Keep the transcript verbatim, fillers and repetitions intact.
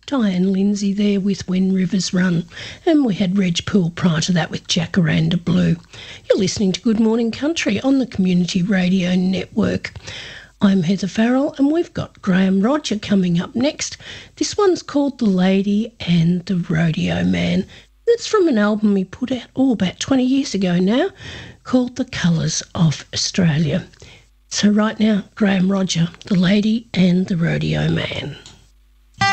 Diane Lindsay there with When Rivers Run, and we had Reg Poole prior to that with Jacaranda Blue. You're listening to Good Morning Country on the Community Radio Network. I'm Heather Farrell, and we've got Graham Roger coming up next. This one's called The Lady and the Rodeo Man. It's from an album he put out, oh, about twenty years ago now, called The Colours of Australia. So right now, Graham Roger, The Lady and the Rodeo Man.